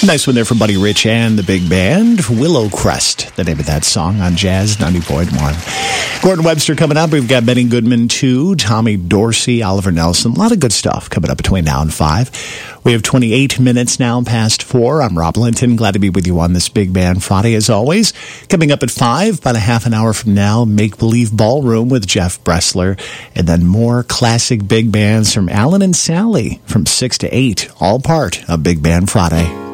Nice one there from Buddy Rich and the big band. Willow Crest, the name of that song on Jazz 90.1. Gordon Webster coming up. We've got Benny Goodman, too. Tommy Dorsey, Oliver Nelson. A lot of good stuff coming up between now and 5. We have 28 minutes now past 4. I'm Rob Linton. Glad to be with you on this Big Band Friday, as always. Coming up at 5, about a half an hour from now, Make Believe Ballroom with Jeff Bressler. And then more classic big bands from Alan and Sally from 6 to 8. All part of Big Band Friday.